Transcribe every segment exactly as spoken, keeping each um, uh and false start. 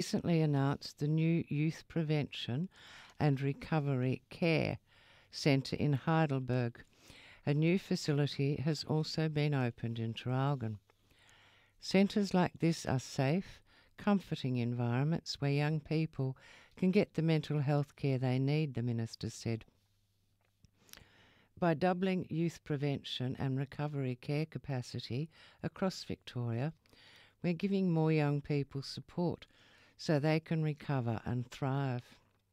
recently announced the new Youth Prevention and Recovery Care Centre in Heidelberg. A new facility has also been opened in Traralgon. Centres like this are safe, comforting environments where young people can get the mental health care they need, the Minister said. By doubling youth prevention and recovery care capacity across Victoria, we're giving more young people support so they can recover and thrive.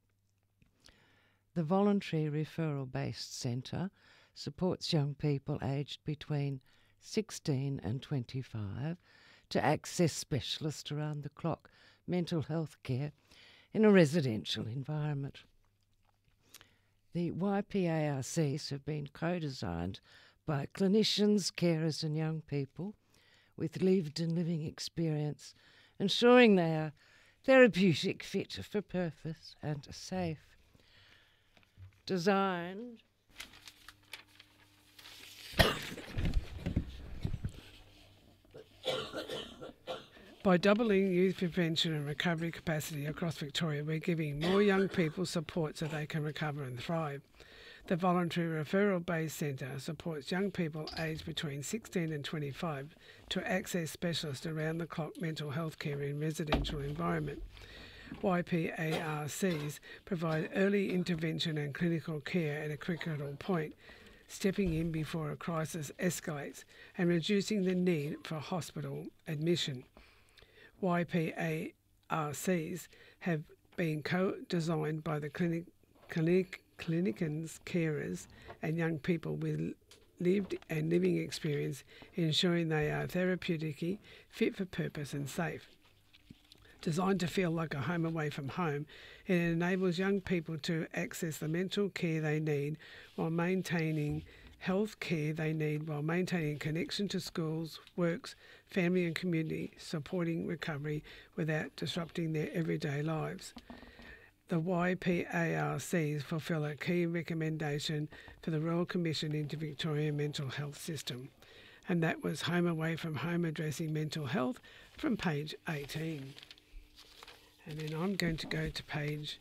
The voluntary referral-based centre supports young people aged between sixteen and twenty-five to access specialist around-the-clock mental health care in a residential environment. The Y P A R Cs have been co-designed by clinicians, carers and young people with lived and living experience, ensuring they are therapeutic, fit for purpose and safe. Designed By doubling youth prevention and recovery capacity across Victoria, we're giving more young people support so they can recover and thrive. The voluntary referral-based centre supports young people aged between sixteen and twenty-five to access specialist around-the-clock mental health care in residential environment. Y P A R Cs provide early intervention and clinical care at a critical point, stepping in before a crisis escalates and reducing the need for hospital admission. Y P A R Cs have been co-designed by the clinic, clinic, clinicians, carers and young people with lived and living experience, ensuring they are therapeutically fit for purpose and safe. Designed to feel like a home away from home, it enables young people to access the mental care they need while maintaining health care they need while maintaining connection to schools, works, family and community, supporting recovery without disrupting their everyday lives. The Y P A R Cs fulfil a key recommendation for the Royal Commission into Victoria Mental Health System, and that was Home Away from Home Addressing Mental Health from page eighteen. And then I'm going to go to page,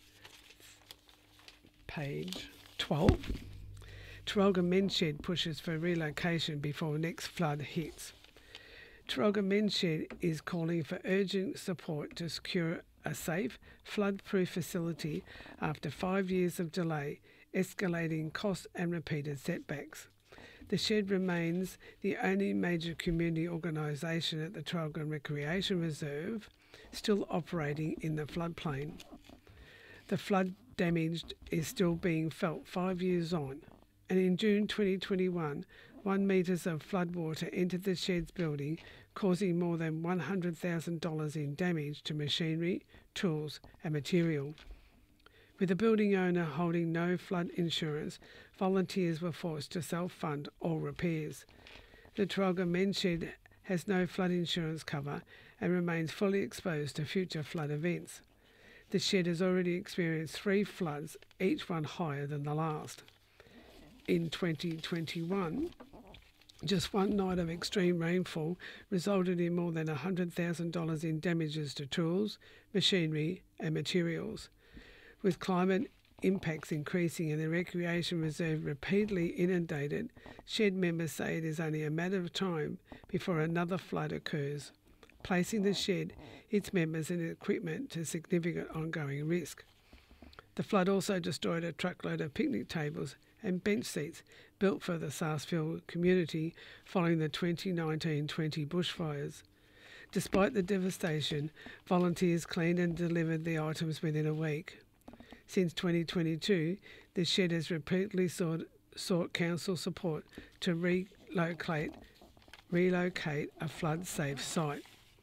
page twelve. Traralgon Men's Shed pushes for relocation before next flood hits. Traralgon Men's Shed is calling for urgent support to secure a safe, flood-proof facility after five years of delay, escalating costs and repeated setbacks. The shed remains the only major community organisation at the Traralgon Recreation Reserve still operating in the floodplain. The flood damage is still being felt five years on, and in June twenty twenty-one, one metres of floodwater entered the shed's building, causing more than one hundred thousand dollars in damage to machinery, tools and material. With the building owner holding no flood insurance, volunteers were forced to self-fund all repairs. The Traralgon Men's Shed has no flood insurance cover and remains fully exposed to future flood events. The shed has already experienced three floods, each one higher than the last. In twenty twenty-one, just one night of extreme rainfall resulted in more than one hundred thousand dollars in damages to tools, machinery and materials. With climate impacts increasing and the recreation reserve repeatedly inundated, shed members say it is only a matter of time before another flood occurs, placing the shed, its members and equipment to significant ongoing risk. The flood also destroyed a truckload of picnic tables and bench seats built for the Sarsfield community following the twenty nineteen twenty bushfires. Despite the devastation, volunteers cleaned and delivered the items within a week. Since twenty twenty-two, the shed has repeatedly sought, sought council support to relocate, relocate a flood-safe site.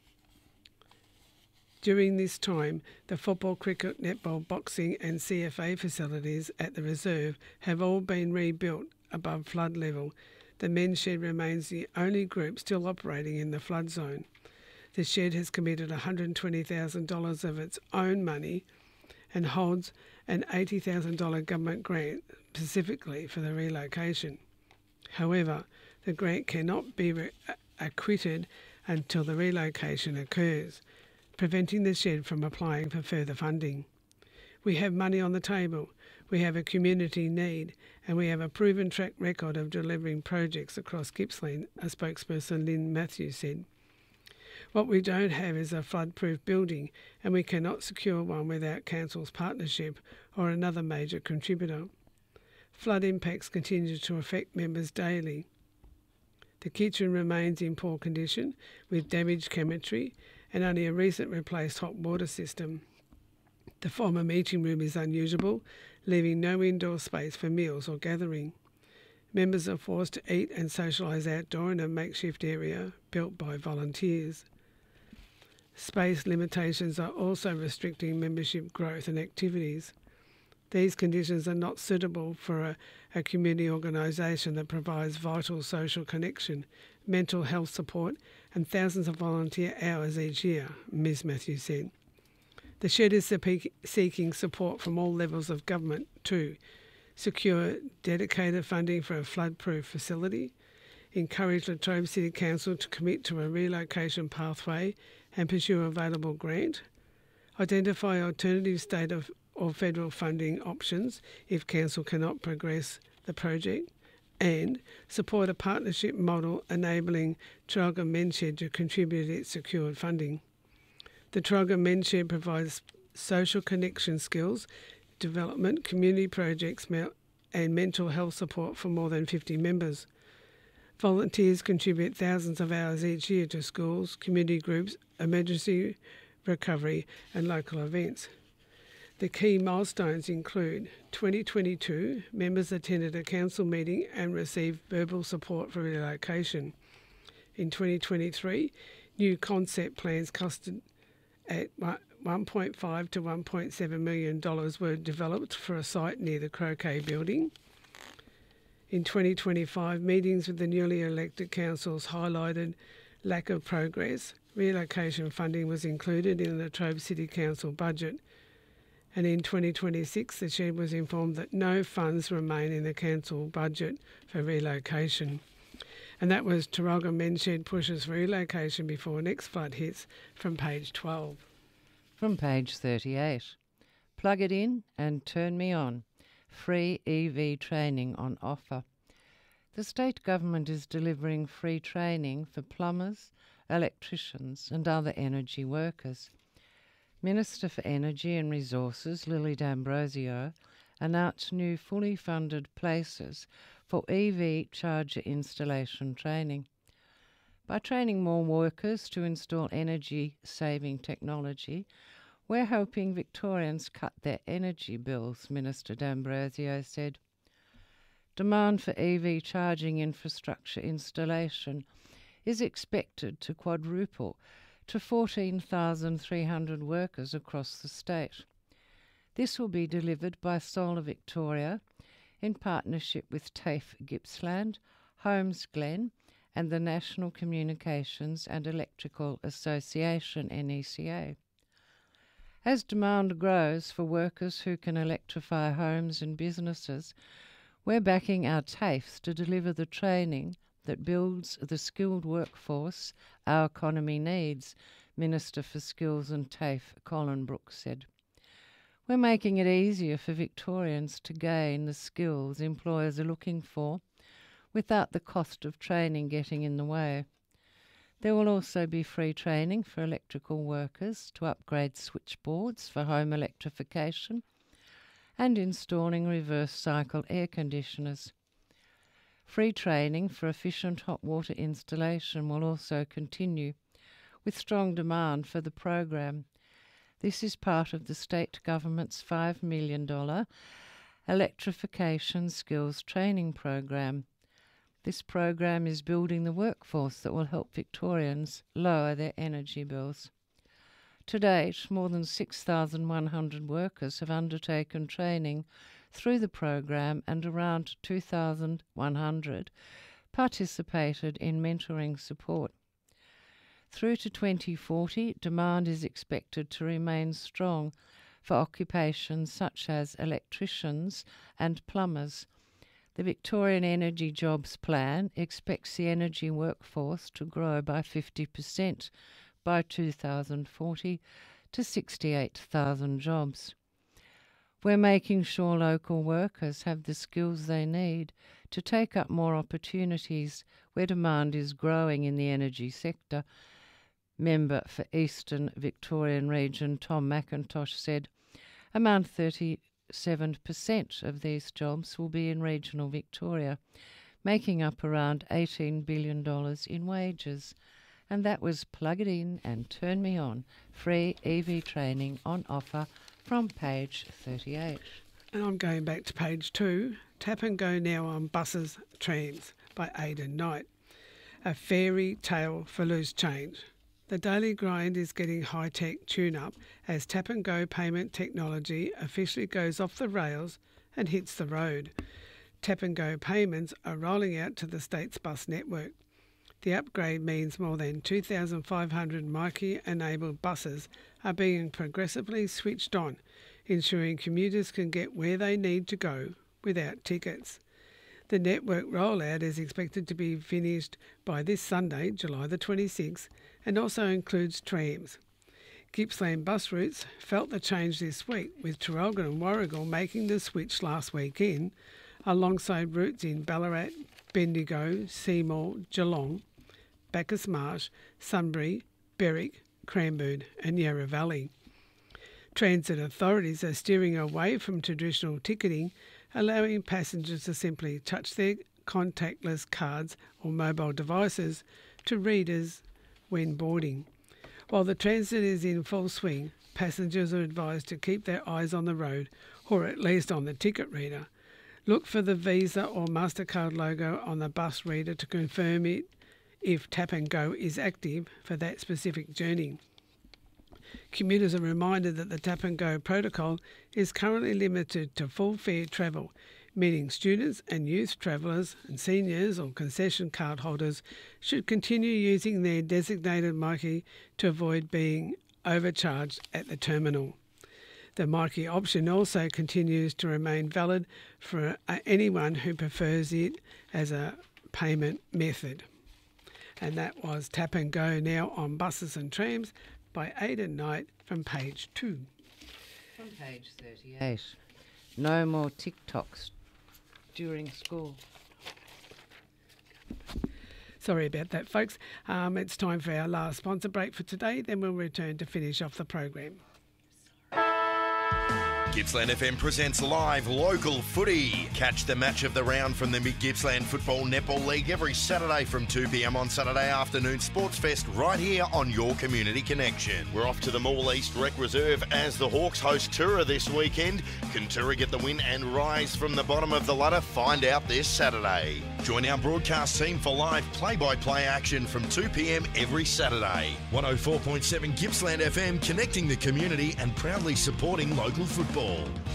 During this time, the football, cricket, netball, boxing and C F A facilities at the reserve have all been rebuilt above flood level. The men's shed remains the only group still operating in the flood zone. The shed has committed one hundred twenty thousand dollars of its own money and holds an eighty thousand dollars government grant specifically for the relocation. However, the grant cannot be re- acquitted until the relocation occurs. preventing the shed from applying for further funding. We have money on the table, we have a community need, and we have a proven track record of delivering projects across Gippsland, a spokesperson Lynn Matthews said. What we don't have is a flood-proof building, and we cannot secure one without Council's partnership or another major contributor. Flood impacts continue to affect members daily. The kitchen remains in poor condition, with damaged cabinetry and only a recent replaced hot water system. The former meeting room is unusable, leaving no indoor space for meals or gathering. Members are forced to eat and socialise outdoor in a makeshift area built by volunteers. Space limitations are also restricting membership growth and activities. These conditions are not suitable for a, a community organisation that provides vital social connection, mental health support and thousands of volunteer hours each year, Miz Matthews said. The shed is seeking support from all levels of government to secure dedicated funding for a flood-proof facility, encourage Latrobe City Council to commit to a relocation pathway and pursue available grant, identify alternative state of or federal funding options if Council cannot progress the project, and support a partnership model enabling Traralgon Men's Shed to contribute its secured funding. The Traralgon Men's Shed provides social connection skills, development, community projects and mental health support for more than fifty members. Volunteers contribute thousands of hours each year to schools, community groups, emergency recovery and local events. The key milestones include twenty twenty-two, members attended a council meeting and received verbal support for relocation. In twenty twenty-three, new concept plans costed at one point five to one point seven million dollars were developed for a site near the Croquet building. In twenty twenty-five, meetings with the newly elected councils highlighted lack of progress. Relocation funding was included in the Latrobe City Council budget. And in twenty twenty-six, the shed was informed that no funds remain in the council budget for relocation. And that was Traralgon Men's Shed pushes for relocation before next flood hits, from page twelve. From page thirty-eight. Plug it in and turn me on. Free E V training on offer. The state government is delivering free training for plumbers, electricians and other energy workers. Minister for Energy and Resources, Lily D'Ambrosio, announced new fully funded places for E V charger installation training. By training more workers to install energy-saving technology, we're helping Victorians cut their energy bills, Minister D'Ambrosio said. Demand for E V charging infrastructure installation is expected to quadruple to fourteen thousand three hundred workers across the state. This will be delivered by Solar Victoria in partnership with TAFE Gippsland, Holmes Glen and the National Communications and Electrical Association, N E C A. As demand grows for workers who can electrify homes and businesses, we're backing our TAFEs to deliver the training that builds the skilled workforce our economy needs, Minister for Skills and TAFE Colin Brooks said. We're making it easier for Victorians to gain the skills employers are looking for without the cost of training getting in the way. There will also be free training for electrical workers to upgrade switchboards for home electrification and installing reverse cycle air conditioners. Free training for efficient hot water installation will also continue, with strong demand for the program. This is part of the state government's five million dollars Electrification Skills Training Program. This program is building the workforce that will help Victorians lower their energy bills. To date, more than six thousand one hundred workers have undertaken training through the program and around two thousand one hundred participated in mentoring support. Through to twenty forty, demand is expected to remain strong for occupations such as electricians and plumbers. The Victorian Energy Jobs Plan expects the energy workforce to grow by fifty percent by two thousand forty to sixty-eight thousand jobs. We're making sure local workers have the skills they need to take up more opportunities where demand is growing in the energy sector. Member for Eastern Victorian Region Tom McIntosh said around thirty-seven percent of these jobs will be in regional Victoria, making up around eighteen billion dollars in wages. And that was Plug It In and Turn Me On, free E V training on offer from page thirty-eight. And I'm going back to page two. Tap and Go now on buses, trams by Aidan Knight. A fairy tale for loose change. The daily grind is getting high-tech tune-up as Tap and Go payment technology officially goes off the rails and hits the road. Tap and Go payments are rolling out to the state's bus network. The upgrade means more than two thousand five hundred Myki-enabled buses are being progressively switched on, ensuring commuters can get where they need to go without tickets. The network rollout is expected to be finished by this Sunday, July the twenty-sixth, and also includes trams. Gippsland bus routes felt the change this week, with Traralgon and Warragul making the switch last weekend, alongside routes in Ballarat, Bendigo, Seymour, Geelong, Bacchus Marsh, Sunbury, Berwick, Cranbourne and Yarra Valley. Transit authorities are steering away from traditional ticketing, allowing passengers to simply touch their contactless cards or mobile devices to readers when boarding. While the transit is in full swing, passengers are advised to keep their eyes on the road, or at least on the ticket reader. Look for the Visa or MasterCard logo on the bus reader to confirm it if Tap and Go is active for that specific journey. Commuters are reminded that the Tap and Go protocol is currently limited to full fare travel, meaning students and youth travellers and seniors or concession card holders should continue using their designated Myki to avoid being overcharged at the terminal. The Myki option also continues to remain valid for uh, anyone who prefers it as a payment method. And that was Tap and Go now on buses and trams by Aidan Knight from page two. From page thirty-eight. No more TikToks during school. Sorry about that, folks. Um, it's time for our last sponsor break for today. Then we'll return to finish off the program. Gippsland F M presents live local footy. Catch the match of the round from the Mid-Gippsland Football Netball League every Saturday from two p.m. on Saturday afternoon Sports Fest right here on your Community Connection. We're off to the Mall East Rec Reserve as the Hawks host Tura this weekend. Can Tura get the win and rise from the bottom of the ladder? Find out this Saturday. Join our broadcast team for live play-by-play action from two p.m. every Saturday. one oh four point seven Gippsland F M, connecting the community and proudly supporting local football.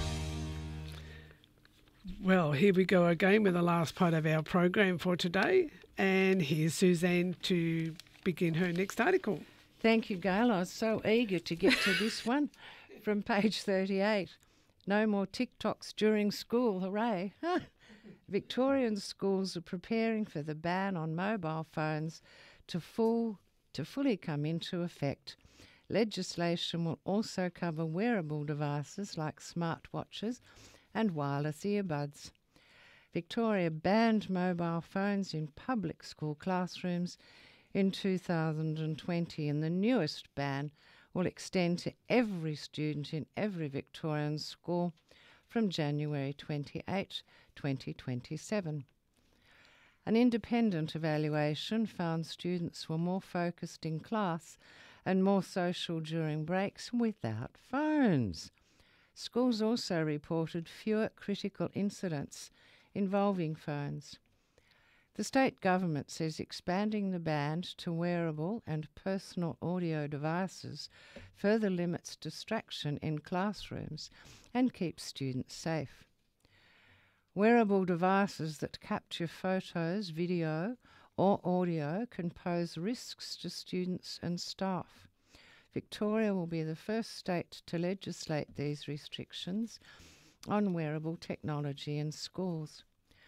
Well, here we go again with the last part of our program for today. And here's Suzanne to begin her next article. Thank you, Gail. I was so eager to get to this one from page thirty-eight. No more TikToks during school, hooray. Victorian schools are preparing for the ban on mobile phones to full to fully come into effect. Legislation will also cover wearable devices like smartwatches and wireless earbuds. Victoria banned mobile phones in public school classrooms in two thousand twenty, and the newest ban will extend to every student in every Victorian school from January twenty-eighth, twenty twenty-seven. An independent evaluation found students were more focused in class and more social during breaks without phones. Schools also reported fewer critical incidents involving phones. The state government says expanding the ban to wearable and personal audio devices further limits distraction in classrooms and keeps students safe. Wearable devices that capture photos, video, or audio can pose risks to students and staff. Victoria will be the first state to legislate these restrictions on wearable technology in schools.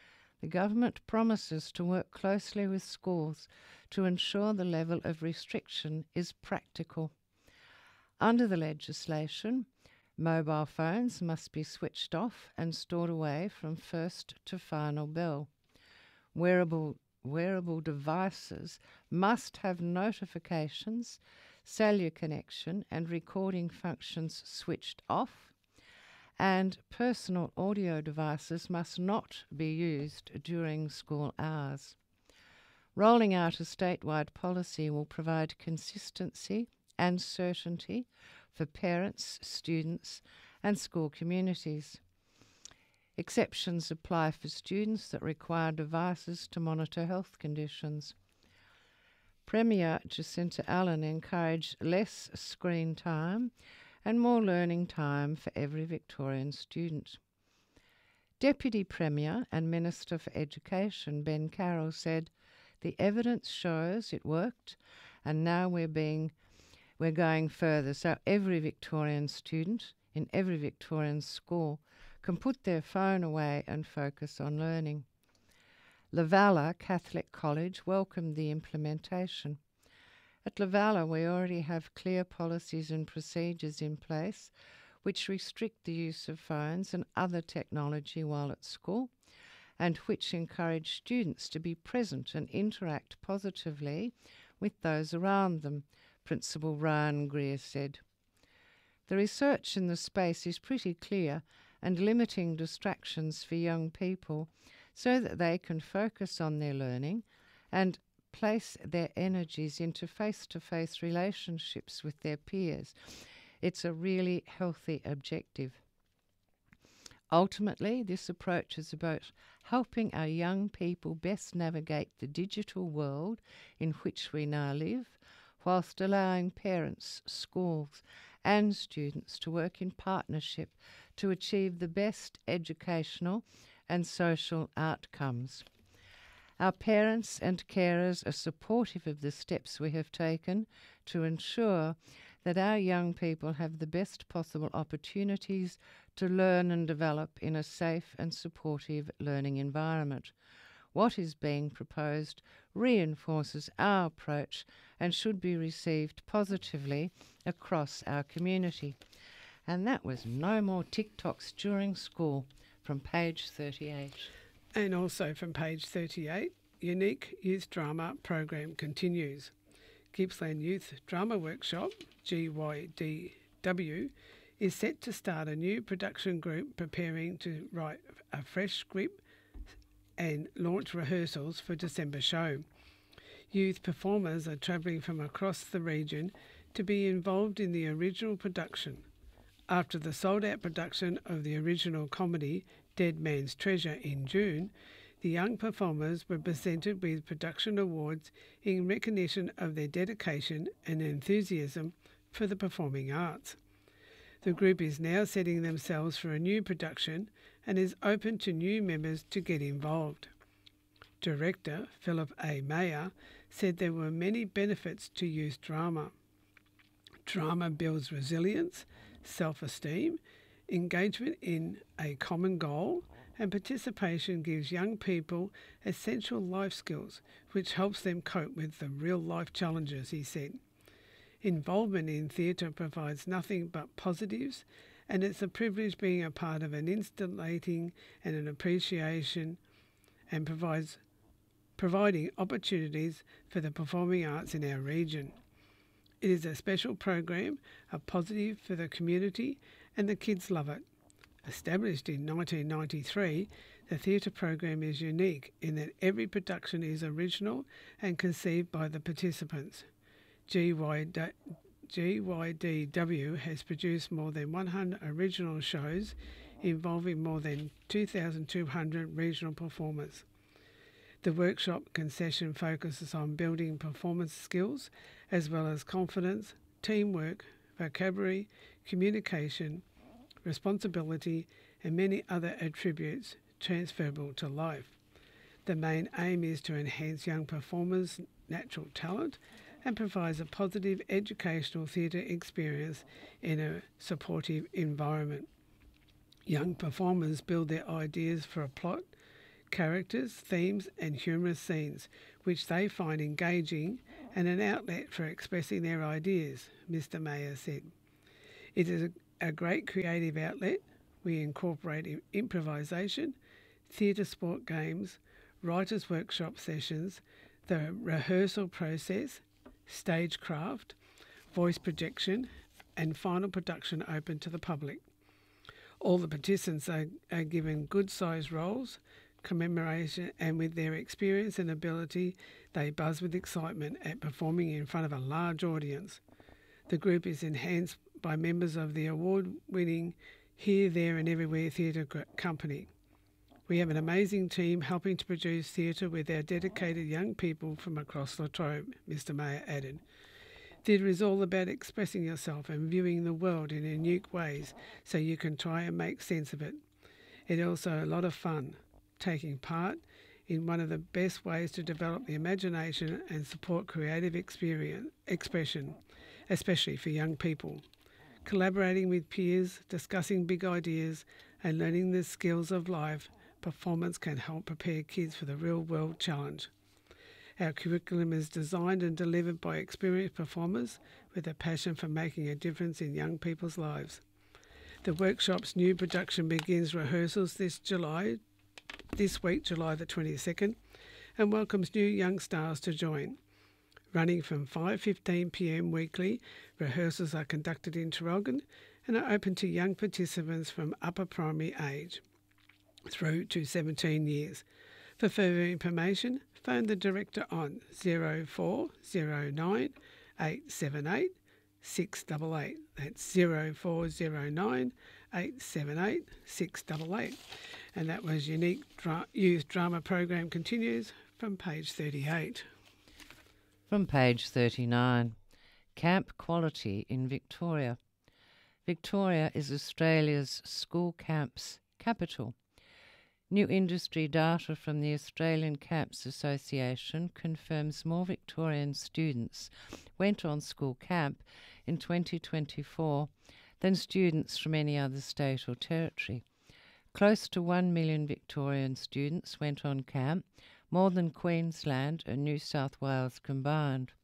The government promises to work closely with schools to ensure the level of restriction is practical. Under the legislation, mobile phones must be switched off and stored away from first to final bell. Wearable, wearable devices must have notifications, cellular connection and recording functions switched off, and personal audio devices must not be used during school hours. Rolling out a statewide policy will provide consistency and certainty for parents, students, and school communities. Exceptions apply for students that require devices to monitor health conditions. Premier Jacinta Allen encouraged less screen time and more learning time for every Victorian student. Deputy Premier and Minister for Education Ben Carroll said, "The evidence shows it worked, and now we're being we're going further, so every Victorian student in every Victorian school can put their phone away and focus on learning." Lavalla Catholic College welcomed the implementation. At Lavalla, we already have clear policies and procedures in place which restrict the use of phones and other technology while at school, and which encourage students to be present and interact positively with those around them, Principal Ryan Greer said. The research in the space is pretty clear and limiting distractions for young people so that they can focus on their learning and place their energies into face-to-face relationships with their peers. It's a really healthy objective. Ultimately, this approach is about helping our young people best navigate the digital world in which we now live, whilst allowing parents, schools, and students to work in partnership to achieve the best educational and social outcomes. Our parents and carers are supportive of the steps we have taken to ensure that our young people have the best possible opportunities to learn and develop in a safe and supportive learning environment. What is being proposed reinforces our approach and should be received positively across our community. And that was no more TikToks during school from page thirty-eight. And also from page thirty-eight, Unique Youth Drama Program continues. Gippsland Youth Drama Workshop, G Y D W, is set to start a new production group preparing to write a fresh script and launch rehearsals for December show. Youth performers are travelling from across the region to be involved in the original production. After the sold-out production of the original comedy Dead Man's Treasure in June, the young performers were presented with production awards in recognition of their dedication and enthusiasm for the performing arts. The group is now setting themselves for a new production and is open to new members to get involved. Director Philip A. Mayer said there were many benefits to youth drama. Drama builds resilience, self-esteem, engagement in a common goal, and participation gives young people essential life skills which helps them cope with the real-life challenges, he said. Involvement in theatre provides nothing but positives, and it's a privilege being a part of an insulating and an appreciation and provides providing opportunities for the performing arts in our region. It is a special program, a positive for the community, and the kids love it. Established in nineteen ninety-three, the theatre program is unique in that every production is original and conceived by the participants. G Y D W has produced more than one hundred original shows involving more than two thousand two hundred regional performers. The workshop concession focuses on building performance skills as well as confidence, teamwork, vocabulary, communication, responsibility, and many other attributes transferable to life. The main aim is to enhance young performers' natural talent and provides a positive educational theatre experience in a supportive environment. Young performers build their ideas for a plot, characters, themes and humorous scenes, which they find engaging and an outlet for expressing their ideas, Mister Mayer said. It is a, a great creative outlet. We incorporate i- improvisation, theatre sport games, writers' workshop sessions, the rehearsal process, stagecraft, voice projection, and final production open to the public. All the participants are, are given good-sized roles, commemoration, and with their experience and ability, they buzz with excitement at performing in front of a large audience. The group is enhanced by members of the award-winning Here, There and Everywhere Theatre Company. We have an amazing team helping to produce theatre with our dedicated young people from across La Trobe, Mister Mayer added. Theatre is all about expressing yourself and viewing the world in unique ways so you can try and make sense of it. It's also a lot of fun, taking part in one of the best ways to develop the imagination and support creative experience, expression, especially for young people. Collaborating with peers, discussing big ideas and learning the skills of life, performance can help prepare kids for the real world challenge. Our curriculum is designed and delivered by experienced performers with a passion for making a difference in young people's lives. The workshop's new production begins rehearsals this July, this week, July the twenty-second, and welcomes new young stars to join. Running from five fifteen p m weekly, rehearsals are conducted in Traralgon and are open to young participants from upper primary age through to seventeen years. For further information, phone the director on zero four zero nine eight seven eight six eight eight. That's zero four zero nine eight seven eight six eight eight. And that was Unique Dra- Youth Drama Program continues from page thirty-eight. From page thirty-nine, Camp Quality in Victoria. Victoria is Australia's school camps capital. New industry data from the Australian Camps Association confirms more Victorian students went on school camp in twenty twenty-four than students from any other state or territory. Close to one million Victorian students went on camp, more than Queensland and New South Wales combined.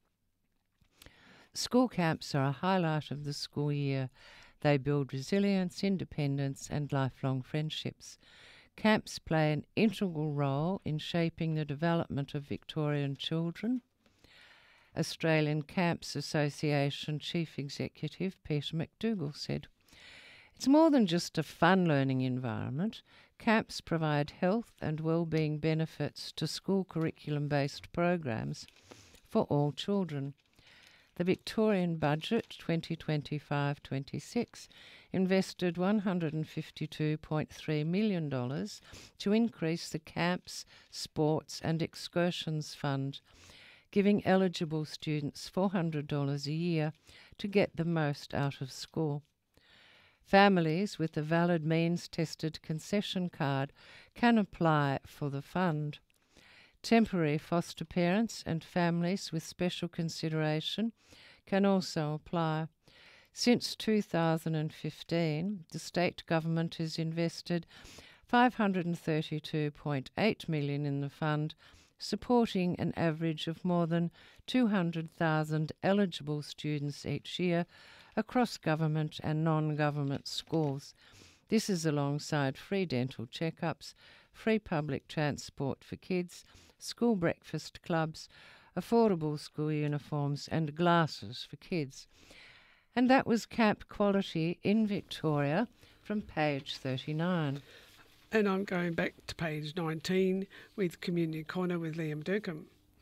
School camps are a highlight of the school year. They build resilience, independence and lifelong friendships. Camps play an integral role in shaping the development of Victorian children. Australian Camps Association Chief Executive Peter McDougall said, "It's more than just a fun learning environment. Camps provide health and well-being benefits to school curriculum-based programs for all children. The Victorian budget twenty twenty-five twenty-six invested one hundred fifty-two point three million dollars to increase the Camps, Sports and Excursions Fund, giving eligible students four hundred dollars a year to get the most out of school. Families with a valid means-tested concession card can apply for the fund. Temporary foster parents and families with special consideration can also apply. Since two thousand fifteen, the state government has invested five hundred thirty-two point eight million dollars in the fund, supporting an average of more than two hundred thousand eligible students each year across government and non-government schools. This is alongside free dental checkups, free public transport for kids, school breakfast clubs, affordable school uniforms and glasses for kids." And that was Camp Quality in Victoria from page thirty-nine. And I'm going back to page nineteen with Community Corner with Liam Durkham.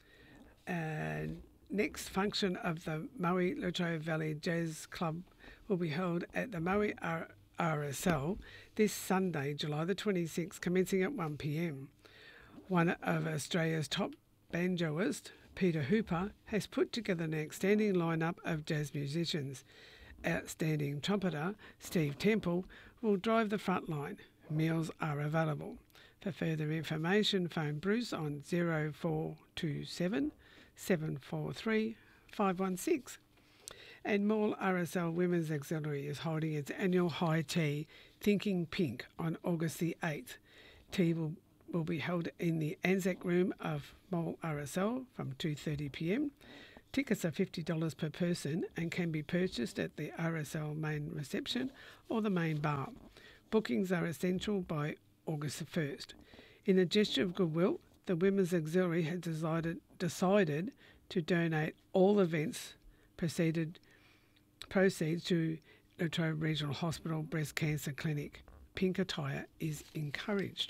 And next function of the Maui Latrobe Valley Jazz Club will be held at the Maui R- RSL this Sunday, July the twenty-sixth, commencing at one p m. One of Australia's top banjoists, Peter Hooper, has put together an outstanding lineup of jazz musicians. Outstanding trumpeter Steve Temple will drive the front line. Meals are available. For further information, phone Bruce on zero four two seven seven four three five one six. And Mall R S L Women's Auxiliary is holding its annual high tea, Thinking Pink, on August the eighth. Tea will will be held in the Anzac Room of Mall R S L from two thirty p m. Tickets are fifty dollars per person and can be purchased at the R S L main reception or the main bar. Bookings are essential by August the first. In a gesture of goodwill, the Women's Auxiliary has decided, decided to donate all events proceeded, proceeds to Latrobe Regional Hospital Breast Cancer Clinic. Pink attire is encouraged.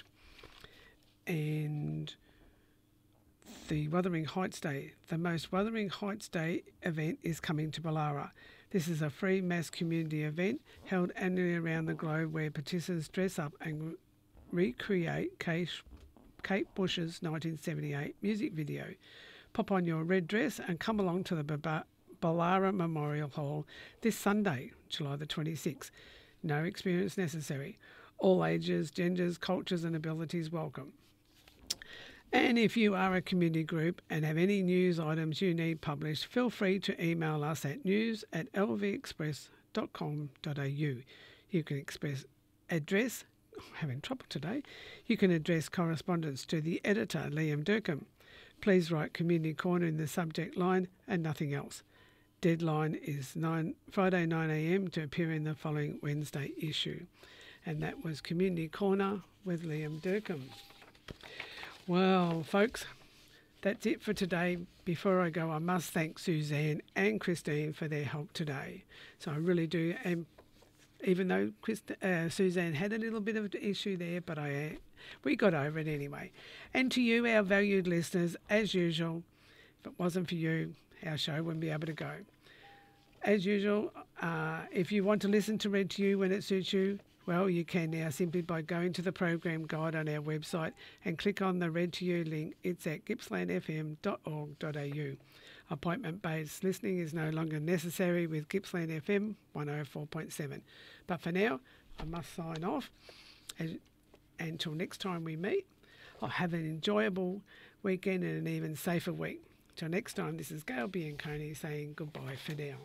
And the Wuthering Heights Day. The most Wuthering Heights Day event is coming to Ballara. This is a free mass community event held annually around the globe where participants dress up and recreate Kate, Kate Bush's nineteen seventy-eight music video. Pop on your red dress and come along to the Ballara Memorial Hall this Sunday, July the twenty-sixth. No experience necessary. All ages, genders, cultures and abilities welcome. And if you are a community group and have any news items you need published, feel free to email us at news at l v express dot com dot a u. You can express address, I'm having trouble today, you can address correspondence to the editor, Liam Durkham. Please write Community Corner in the subject line and nothing else. Deadline is nine, Friday nine a m to appear in the following Wednesday issue. And that was Community Corner with Liam Durkham. Well, folks, that's it for today. Before I go, I must thank Suzanne and Christine for their help today. So I really do. And even though Christ, uh, Suzanne had a little bit of an issue there, but I uh, we got over it anyway. And to you, our valued listeners, as usual, if it wasn't for you, our show wouldn't be able to go. As usual, uh, if you want to listen to Read to You when it suits you, well, you can now simply by going to the program guide on our website and click on the Read to You link. It's at gippsland f m dot org dot a u. Appointment-based listening is no longer necessary with Gippsland F M one oh four point seven. But for now, I must sign off. As, until next time we meet, I'll have an enjoyable weekend and an even safer week. Till next time, this is Gail Bianconi saying goodbye for now.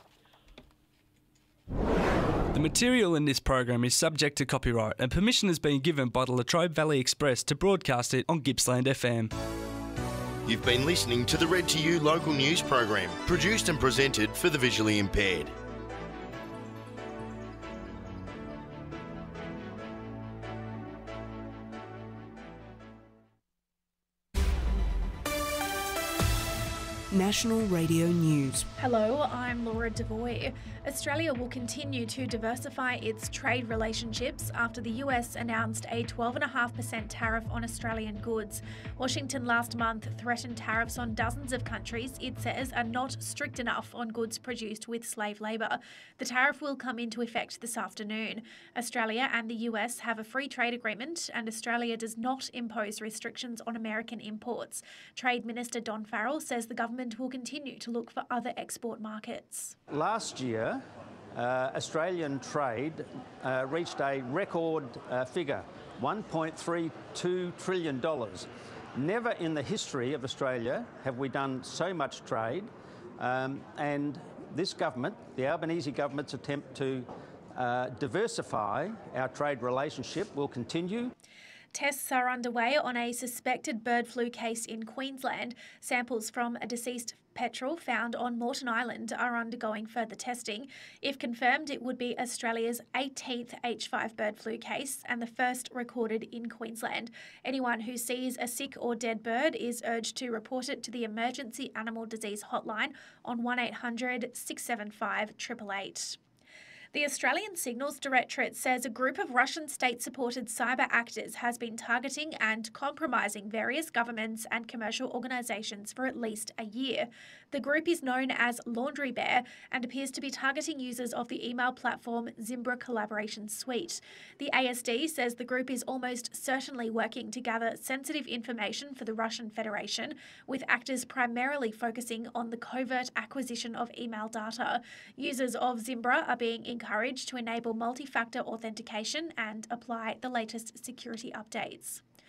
The material in this program is subject to copyright and permission has been given by the Latrobe Valley Express to broadcast it on Gippsland F M. You've been listening to the Read to You local news program, produced and presented for the visually impaired. National Radio News. Hello, I'm Laura Devoy. Australia will continue to diversify its trade relationships after the U S announced a twelve point five percent tariff on Australian goods. Washington last month threatened tariffs on dozens of countries it says are not strict enough on goods produced with slave labour. The tariff will come into effect this afternoon. Australia and the U S have a free trade agreement and Australia does not impose restrictions on American imports. Trade Minister Don Farrell says the government will continue to look for other export markets. Last year, uh, Australian trade uh, reached a record uh, figure, one point three two trillion dollars. Never in the history of Australia have we done so much trade, um, and this government, the Albanese government's attempt to uh, diversify our trade relationship will continue. Tests are underway on a suspected bird flu case in Queensland. Samples from a deceased petrel found on Moreton Island are undergoing further testing. If confirmed, it would be Australia's eighteenth H five bird flu case and the first recorded in Queensland. Anyone who sees a sick or dead bird is urged to report it to the Emergency Animal Disease Hotline on one eight hundred six seven five eight eight eight. The Australian Signals Directorate says a group of Russian state-supported cyber actors has been targeting and compromising various governments and commercial organisations for at least a year. The group is known as Laundry Bear and appears to be targeting users of the email platform Zimbra Collaboration Suite. The A S D says the group is almost certainly working to gather sensitive information for the Russian Federation, with actors primarily focusing on the covert acquisition of email data. Users of Zimbra are being encouraged to enable multi-factor authentication and apply the latest security updates.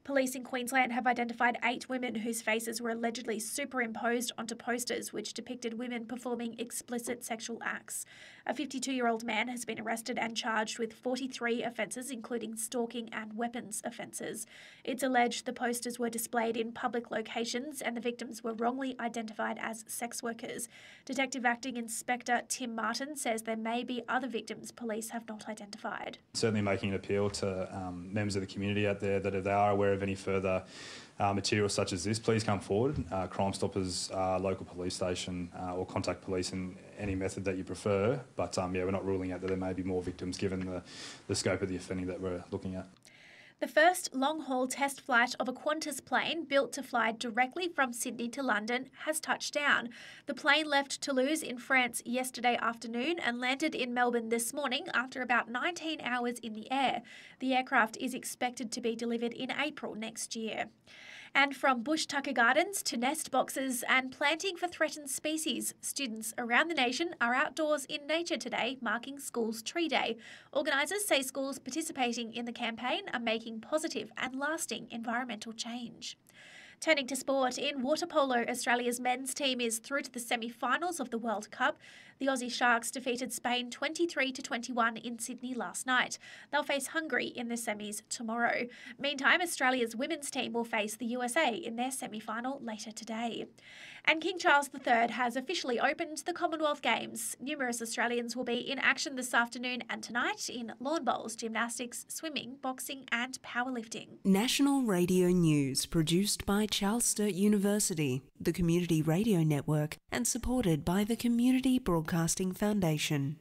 Police in Queensland have identified eight women whose faces were allegedly superimposed onto posters which depicted women performing explicit sexual acts. A fifty-two-year-old man has been arrested and charged with forty-three offences, including stalking and weapons offences. It's alleged the posters were displayed in public locations and the victims were wrongly identified as sex workers. Detective Acting Inspector Tim Martin says there may be other victims police have not identified. Certainly making an appeal to um, members of the community out there that if they are aware of any further uh, material such as this, please come forward. Uh, Crime Stoppers, uh, local police station, uh, or contact police in any method that you prefer. But um, yeah, we're not ruling out that there may be more victims given the, the scope of the offending that we're looking at. The first long-haul test flight of a Qantas plane built to fly directly from Sydney to London has touched down. The plane left Toulouse in France yesterday afternoon and landed in Melbourne this morning after about nineteen hours in the air. The aircraft is expected to be delivered in April next year. And from bush tucker gardens to nest boxes and planting for threatened species, students around the nation are outdoors in nature today, marking Schools Tree Day. Organisers say schools participating in the campaign are making positive and lasting environmental change. Turning to sport, in water polo, Australia's men's team is through to the semi-finals of the World Cup. The Aussie Sharks defeated Spain twenty-three to twenty-one in Sydney last night. They'll face Hungary in the semis tomorrow. Meantime, Australia's women's team will face the U S A in their semi-final later today. And King Charles the Third has officially opened the Commonwealth Games. Numerous Australians will be in action this afternoon and tonight in lawn bowls, gymnastics, swimming, boxing and powerlifting. National Radio News, produced by Charles Sturt University, the Community Radio Network, and supported by the Community Broadcasting Foundation.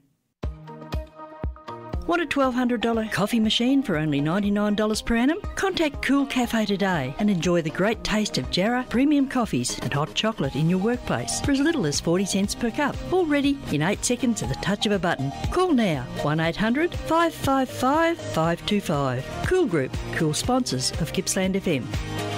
Want a twelve hundred dollars coffee machine for only ninety-nine dollars per annum? Contact Cool Cafe today and enjoy the great taste of Jarrah premium coffees and hot chocolate in your workplace for as little as forty cents per cup. All ready in eight seconds at the touch of a button. Call now, one eight hundred five five five five two five. Cool Group, cool sponsors of Gippsland F M.